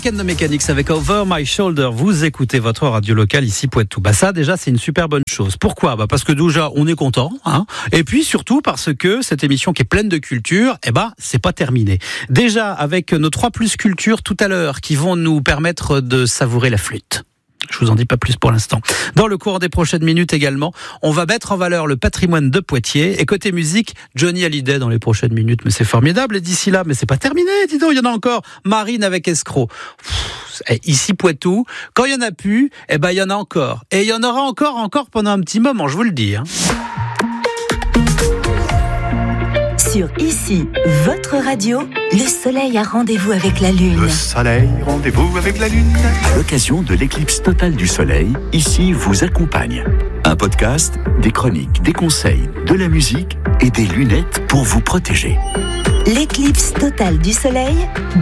Week-end de Mécanics avec Over My Shoulder. Vous écoutez votre radio locale ici Poitou. Ça déjà c'est une super bonne chose. Pourquoi ? Parce que déjà on est content, et puis surtout parce que cette émission qui est pleine de culture, c'est pas terminé. Déjà avec nos 3 plus culture tout à l'heure qui vont nous permettre de savourer la flûte. Je vous en dis pas plus pour l'instant. Dans le cours des prochaines minutes également, on va mettre en valeur le patrimoine de Poitiers. Et côté musique, Johnny Hallyday dans les prochaines minutes. Mais c'est formidable. Et d'ici là, mais c'est pas terminé. Dis donc, il y en a encore. Marine avec Escroc. Ici Poitou, quand il y en a plus, il y en a encore. Et il y en aura encore pendant un petit moment, je vous le dis. Sur Ici, votre radio, le soleil a rendez-vous avec la lune. Le soleil, rendez-vous avec la lune. À l'occasion de l'éclipse totale du soleil, Ici vous accompagne. Un podcast, des chroniques, des conseils, de la musique et des lunettes pour vous protéger. L'éclipse totale du soleil,